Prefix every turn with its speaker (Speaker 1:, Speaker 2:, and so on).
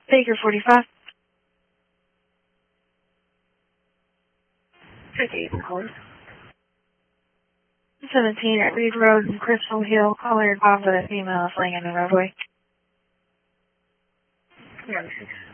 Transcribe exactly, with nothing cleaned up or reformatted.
Speaker 1: Baker forty-five.
Speaker 2: fifty-eight, calling.
Speaker 1: seventeen at Reed Road in Crystal Hill. Caller involved with a female fleeing in the roadway.
Speaker 2: Yeah,